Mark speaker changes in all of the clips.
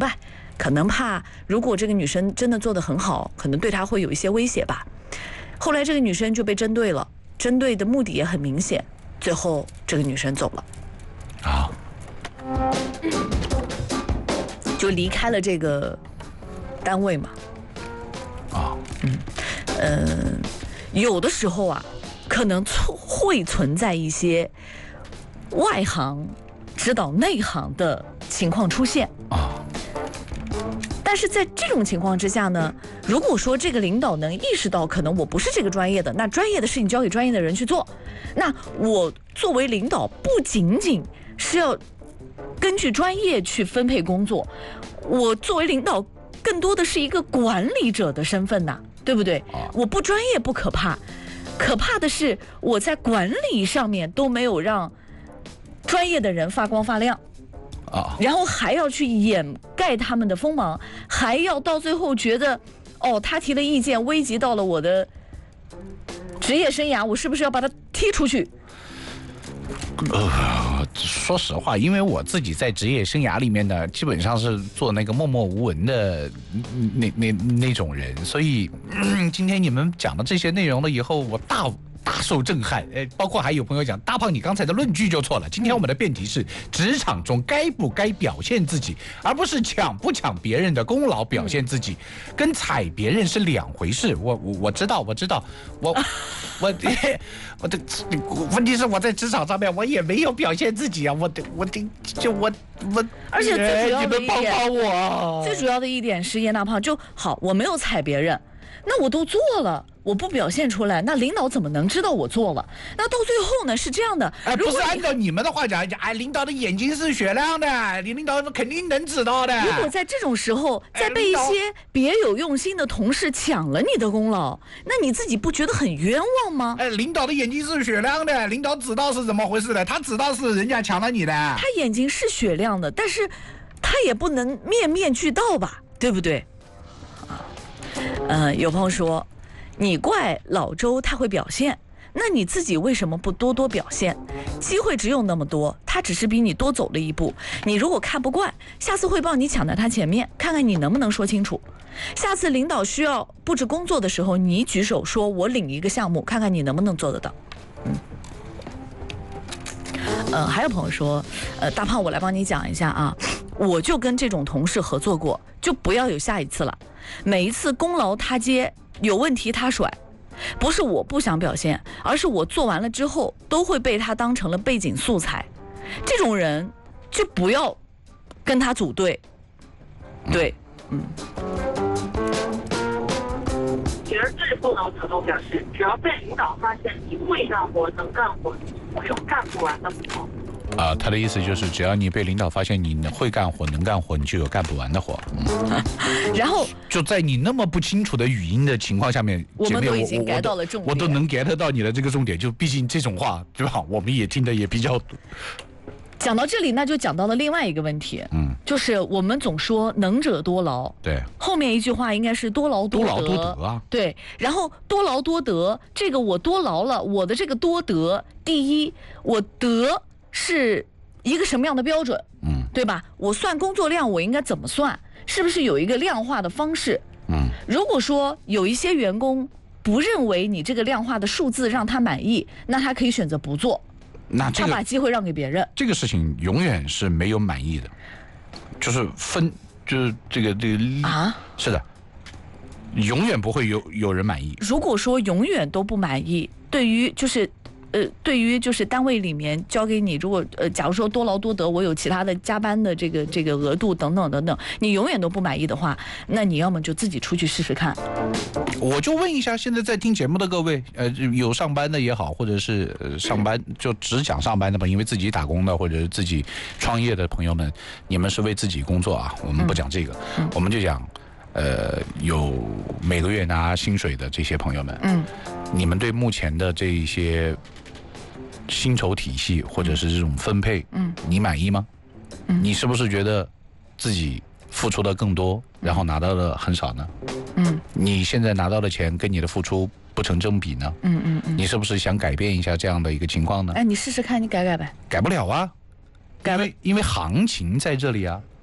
Speaker 1: 白，可能怕如果这个女生真的做得很好，可能对她会有一些威胁吧。后来这个女生就被针对了，针对的目的也很明显，最后这个女生走了，就离开了这个单位嘛。有的时候啊，可能会存在一些外行指导内行的情况出现但是在这种情况之下呢，如果说这个领导能意识到可能我不是这个专业的，那专业的事情交给专业的人去做，那我作为领导不仅仅是要根据专业去分配工作，我作为领导更多的是一个管理者的身份呐，对不对？我不专业不可怕，可怕的是我在管理上面都没有让专业的人发光发亮然后还要去掩盖他们的锋芒，还要到最后觉得他提的意见危及到了我的职业生涯，我是不是要把他踢出去？
Speaker 2: 说实话，因为我自己在职业生涯里面呢，基本上是做那个默默无闻的那种人，所以今天你们讲的这些内容了以后，我大受震撼。包括还有朋友讲，大胖你刚才的论据就错了。今天我们的辩题是职场中该不该表现自己，而不是抢不抢别人的功劳表现自己，跟踩别人是两回事。我知道，我的问题是我在职场上面我也没有表现自己啊，
Speaker 1: 而且最主要的一点，
Speaker 2: 你们帮帮我。
Speaker 1: 最主要的一点是叶大胖就好，我没有踩别人，那我都做了，我不表现出来，那领导怎么能知道我做了？那到最后呢是这样的，
Speaker 2: 不是按照你们的话讲，领导的眼睛是雪亮的，领导肯定能知道的。
Speaker 1: 如果在这种时候再被一些别有用心的同事抢了你的功劳，那你自己不觉得很冤枉吗？
Speaker 2: 领导的眼睛是雪亮的，领导知道是怎么回事的，他知道是人家抢了你的。
Speaker 1: 他眼睛是雪亮的，但是他也不能面面俱到吧，对不对？有朋友说，你怪老周他会表现，那你自己为什么不多多表现？机会只有那么多，他只是比你多走了一步。你如果看不惯，下次汇报你抢在他前面，看看你能不能说清楚。下次领导需要布置工作的时候，你举手说我领一个项目，看看你能不能做得到。还有朋友说，大胖我来帮你讲一下啊，我就跟这种同事合作过，就不要有下一次了。每一次功劳他接，有问题他甩，不是我不想表现，而是我做完了之后都会被他当成了背景素材，这种人就不要跟他组队。对，
Speaker 3: 其实对不能主动表示，只要被领导发现你会干活、能干活，会有干不完的活。
Speaker 2: 他的意思就是，只要你被领导发现你会干活、能干活，你就有干不完的活。
Speaker 1: 然后
Speaker 2: 就在你那么不清楚的语音的情况下面，
Speaker 1: 我们都已经 get 到了重点，
Speaker 2: 我都能 get 到你的这个重点。就毕竟这种话，对吧？我们也听得也比较多。
Speaker 1: 讲到这里，那就讲到了另外一个问题，就是我们总说能者多劳，
Speaker 2: 对，
Speaker 1: 后面一句话应该是多劳多得
Speaker 2: 啊，
Speaker 1: 对，然后多劳多得，这个我多劳了，我的这个多得，第一，我得是一个什么样的标准，对吧？我算工作量，我应该怎么算？是不是有一个量化的方式？如果说有一些员工不认为你这个量化的数字让他满意，那他可以选择不做。
Speaker 2: 那
Speaker 1: 他把机会让给别人，
Speaker 2: 这个事情永远是没有满意的，就是这个是的，永远不会有人满意。
Speaker 1: 如果说永远都不满意，对于就是单位里面交给你，如果假如说多劳多得，我有其他的加班的这个额度等等等等，你永远都不满意的话，那你要么就自己出去试试看。
Speaker 2: 我就问一下，现在在听节目的各位，有上班的也好，或者是上班就只讲上班的吧，因为自己打工的或者是自己创业的朋友们，你们是为自己工作啊，我们不讲这个，我们就讲有每个月拿薪水的这些朋友们，你们对目前的这一些薪酬体系或者是这种分配，你满意吗？你是不是觉得自己付出的更多，然后拿到的很少呢？你现在拿到的钱跟你的付出不成正比呢？你是不是想改变一下这样的一个情况呢？
Speaker 1: 你试试看，你改改呗。
Speaker 2: 改不了啊，因为行情在这里啊。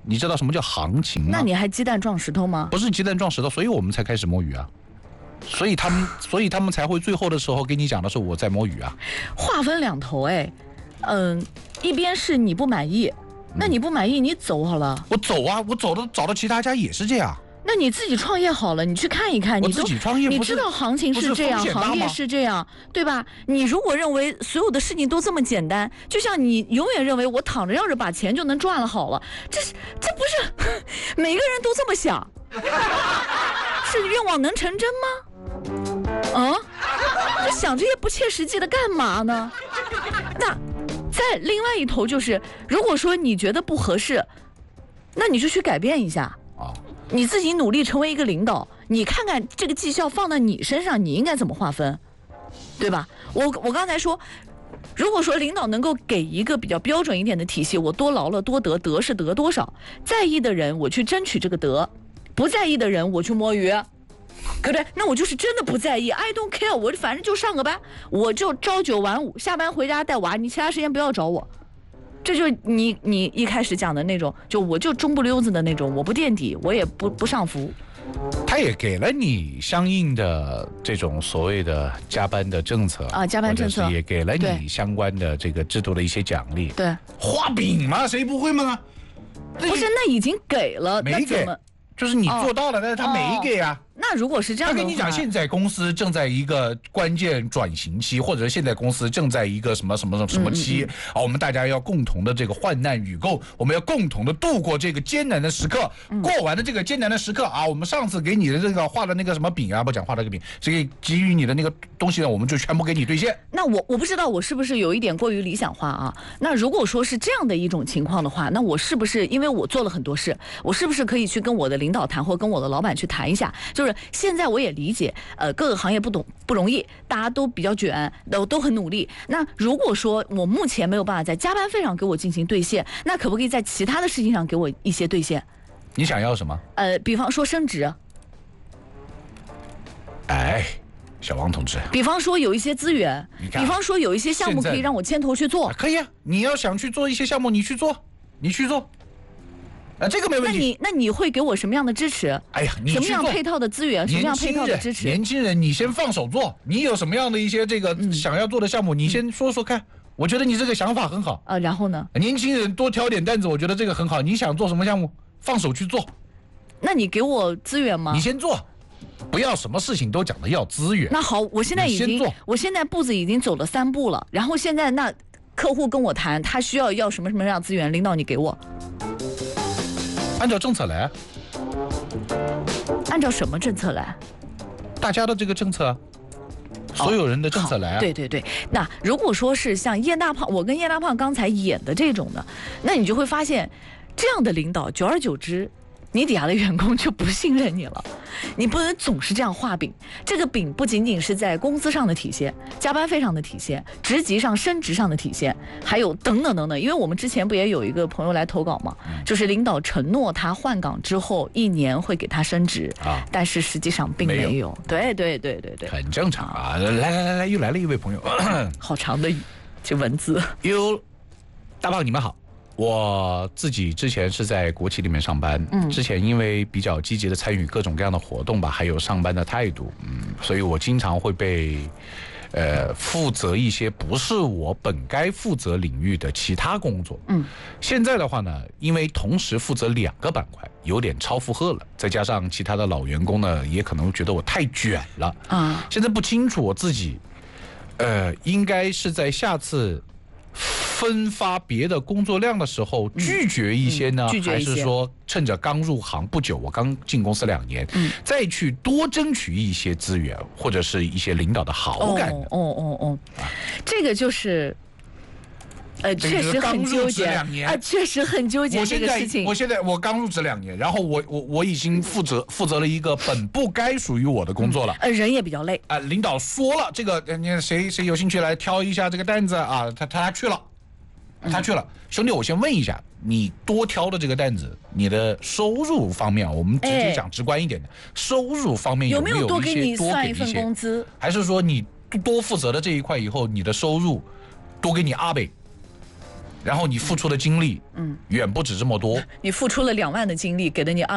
Speaker 2: 你知道什么叫行情吗？
Speaker 1: 那你还鸡蛋撞石头吗？
Speaker 2: 不是鸡蛋撞石头，所以我们才开始摸鱼啊。所以他们才会最后的时候跟你讲的是我在摸鱼啊。
Speaker 1: 话分两头哎，一边是你不满意，那你不满意你走好了。
Speaker 2: 我走啊，我找到其他家也是这样。
Speaker 1: 那你自己创业好了，你去看一看，
Speaker 2: 我自己创业
Speaker 1: 你知道行情是这样，行业是这样，对吧？你如果认为所有的事情都这么简单，就像你永远认为我躺着要是把钱就能赚了好了，这不是每个人都这么想，是愿望能成真吗？就想这些不切实际的干嘛呢？那在另外一头就是，如果说你觉得不合适，那你就去改变一下。你自己努力成为一个领导，你看看这个绩效放到你身上，你应该怎么划分，对吧？我刚才说，如果说领导能够给一个比较标准一点的体系，我多劳了多得，得是得多少，在意的人我去争取这个得，不在意的人我去摸鱼，可对？那我就是真的不在意 ，I don't care， 我反正就上个班，我就朝9晚5，下班回家带娃，你其他时间不要找我。这就是你一开始讲的那种，就我就中不溜子的那种，我不垫底，我也不上浮。
Speaker 2: 他也给了你相应的这种所谓的加班的政策
Speaker 1: 啊，加班政策
Speaker 2: 也给了你相关的这个制度的一些奖励。
Speaker 1: 对，
Speaker 2: 画饼嘛，谁不会吗？
Speaker 1: 不是，那已经给了，
Speaker 2: 没给，就是你做到了，但是他没给啊。
Speaker 1: 那如果是这样的话，
Speaker 2: 他跟你讲，现在公司正在一个关键转型期，或者是现在公司正在一个什么期啊，我们大家要共同的这个患难与共，我们要共同的度过这个艰难的时刻。过完了这个艰难的时刻啊，我们上次给你的这个画的那个什么饼啊，不讲画了个饼，这个给予你的那个东西呢，我们就全部给你兑现。
Speaker 1: 那我不知道我是不是有一点过于理想化啊？那如果说是这样的一种情况的话，那我是不是因为我做了很多事，我是不是可以去跟我的领导谈，或跟我的老板去谈一下？就是现在我也理解，各个行业不容易，大家都比较卷，都很努力。那如果说我目前没有办法在加班费上给我进行兑现，那可不可以在其他的事情上给我一些兑现？
Speaker 2: 你想要什么？
Speaker 1: 比方说升职。
Speaker 2: 哎，小王同志。
Speaker 1: 比方说有一些资源，比方说有一些项目可以让我牵头去做。
Speaker 2: 可以啊，你要想去做一些项目，你去做。这个没问题。
Speaker 1: 那你会给我什么样的支持？
Speaker 2: 哎呀，你
Speaker 1: 什么样配套的资源，什么样配套的支持？
Speaker 2: 年轻人，你先放手做。你有什么样的一些这个想要做的项目，你先说说看。我觉得你这个想法很好
Speaker 1: 啊。然后呢？
Speaker 2: 年轻人多挑点担子，我觉得这个很好。你想做什么项目，放手去做。
Speaker 1: 那你给我资源吗？
Speaker 2: 你先做，不要什么事情都讲的要资源。
Speaker 1: 那好，我现在步子已经走了3步了。然后现在那客户跟我谈，他需要什么样资源，领导你给我。
Speaker 2: 按照政策来。
Speaker 1: 按照什么政策来？
Speaker 2: 大家的这个政策，所有人的政策来。
Speaker 1: 对。那如果说是像叶大胖，我跟叶大胖刚才演的这种的，那你就会发现，这样的领导久而久之，你底下的员工就不信任你了。你不能总是这样画饼，这个饼不仅仅是在工资上的体现，加班费上的体现，职级上升职上的体现，还有等等等等。因为我们之前不也有一个朋友来投稿嘛，就是领导承诺他换岗之后1年会给他升职啊，但是实际上并没有。对，
Speaker 2: 很正常啊。来，又来了一位朋友，
Speaker 1: 好长的这文字。
Speaker 2: 大胖你们好。我自己之前是在国企里面上班，之前因为比较积极的参与各种各样的活动吧，还有上班的态度，所以我经常会被负责一些不是我本该负责领域的其他工作。现在的话呢，因为同时负责2个板块，有点超负荷了，再加上其他的老员工呢，也可能觉得我太卷了啊。现在不清楚我自己，应该是在下次分发别的工作量的时候拒绝一些呢，还是说趁着刚入行不久，我刚进公司2年，再去多争取一些资源，或者是一些领导的好感？
Speaker 1: 这个就是。确实很纠结啊，确实很纠结这个事情。
Speaker 2: 我刚入职2年，然后我已经负责了一个本不该属于我的工作了。
Speaker 1: 人也比较累
Speaker 2: 啊。领导说了，这个谁有兴趣来挑一下这个担子啊？他去了，兄弟，我先问一下，你多挑的这个担子，你的收入方面，我们直接讲直观一点的，收入方面有没有
Speaker 1: 多给你算一份工资？
Speaker 2: 还是说你多负责的这一块以后，你的收入多给你2倍？ 然后你付出的精力，远不止这么多。
Speaker 1: 你付出了2万的精力，给了你